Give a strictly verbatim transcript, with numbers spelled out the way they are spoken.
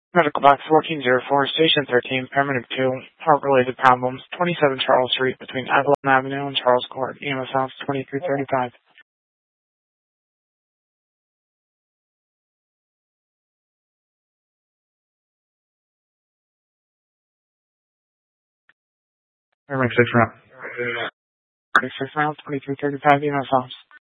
Medical box fourteen oh four, Station thirteen, Paramedic two, heart-related problems, twenty-seven Charles Street between Avalon Avenue and Charles Court, E M S House twenty-three thirty-five. Paramedic six round. Paramedic six round, twenty-three thirty-five, E M S House.